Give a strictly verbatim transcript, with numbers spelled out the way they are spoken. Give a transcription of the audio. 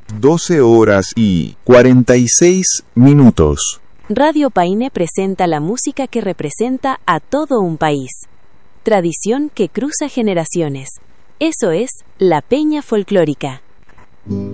doce horas y cuarenta y seis minutos. Radio Paine presenta la música que representa a todo un país. Tradición que cruza generaciones. Eso es La Peña Folclórica.